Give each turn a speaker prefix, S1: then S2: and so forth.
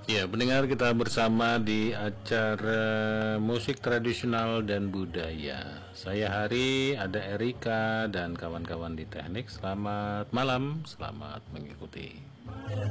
S1: Ya, pendengar, kita bersama di acara musik tradisional dan budaya. Saya Hari, ada Erika dan kawan-kawan di teknik. Selamat malam, selamat mengikuti.